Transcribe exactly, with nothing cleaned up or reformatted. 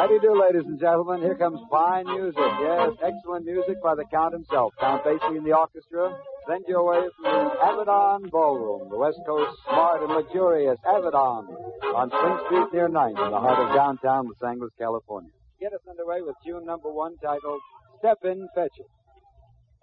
do you do, ladies and gentlemen? Here comes fine music. Yes, excellent music by the Count himself. Count Basie in the orchestra. Send you away from the Avedon Ballroom, the West Coast smart and luxurious Avedon on Spring Street near ninth in the heart of downtown Los Angeles, California. Get us underway with tune number one titled Step In, Fetch It.